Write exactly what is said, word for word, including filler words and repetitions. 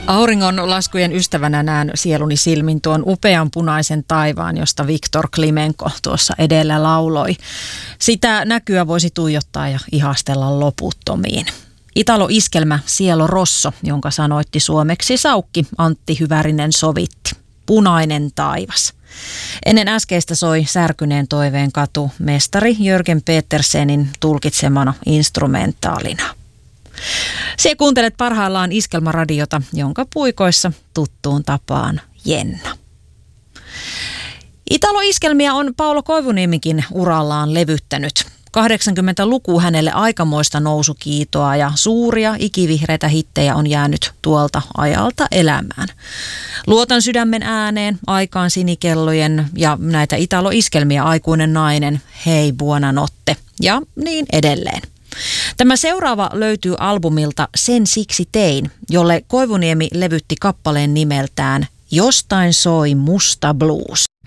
Auringonlaskujen ystävänä näen sieluni silmin tuon upean punaisen taivaan, josta Viktor Klimenko tuossa edellä lauloi. Sitä näkyä voisi tuijottaa ja ihastella loputtomiin. Italo-iskelmä Cielo Rosso, jonka sanoitti suomeksi saukki Antti Hyvärinen sovitti. Punainen taivas. Ennen äskeistä soi Särkyneen toiveen katu mestari Jörgen Petersenin tulkitsemana instrumentaalina. Sie kuuntelet parhaillaan Iskelmäradiota, jonka puikoissa tuttuun tapaan Jenna. Italo-iskelmiä on Paolo Koivuniemikin urallaan levyttänyt. kahdeksankymmentäluku hänelle aikamoista nousukiitoa ja suuria ikivihreitä hittejä on jäänyt tuolta ajalta elämään. Luotan sydämen ääneen, Aikaan sinikellojen ja näitä Italo-iskelmiä Aikuinen nainen, Hei buonanotte ja niin edelleen. Tämä seuraava löytyy albumilta Sen siksi tein, jolle Koivuniemi levytti kappaleen nimeltään Jostain soi musta blues.